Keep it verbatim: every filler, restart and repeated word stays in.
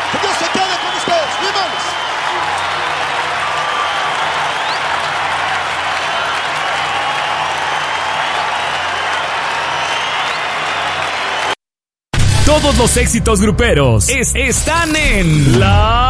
Que Dios se quede con ustedes. ¡Vivamos! Todos los éxitos gruperos es, están en La